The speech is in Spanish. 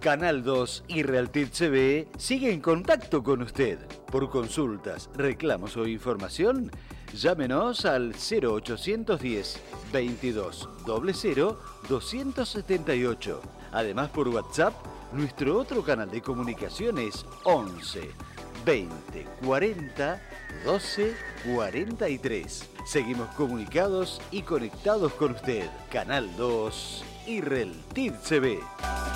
Canal 2 y Realtid CB sigue en contacto con usted. Por consultas, reclamos o información, llámenos al 0810 22 00 278. Además, por WhatsApp, nuestro otro canal de comunicación es 11 20 40 12 43. Seguimos comunicados y conectados con usted. Canal 2 y Realtid CB.